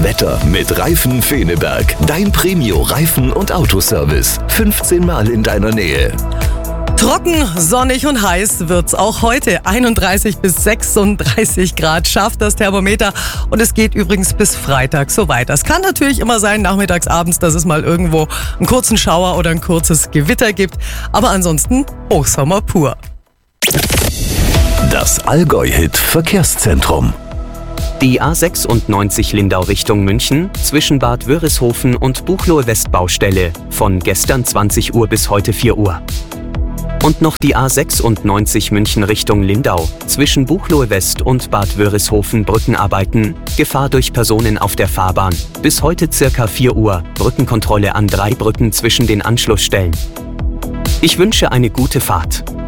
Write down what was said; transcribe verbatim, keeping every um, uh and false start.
das Wetter mit Reifen Feneberg. Dein Premio-Reifen- und Autoservice. fünfzehn Mal in deiner Nähe. Trocken, sonnig und heiß wird's auch heute. einunddreißig bis sechsunddreißig Grad schafft das Thermometer und es geht übrigens bis Freitag so weiter. Es kann natürlich immer sein, nachmittags, abends, dass es mal irgendwo einen kurzen Schauer oder ein kurzes Gewitter gibt. Aber ansonsten Hochsommer pur. Das Allgäu-Hit Verkehrszentrum. Die A sechsundneunzig Lindau Richtung München zwischen Bad Wörishofen und Buchloe Westbaustelle von gestern zwanzig Uhr bis heute vier Uhr. Und noch die A sechsundneunzig München Richtung Lindau zwischen Buchloe West und Bad Wörishofen Brückenarbeiten, Gefahr durch Personen auf der Fahrbahn. Bis heute circa vier Uhr, Brückenkontrolle an drei Brücken zwischen den Anschlussstellen. Ich wünsche eine gute Fahrt.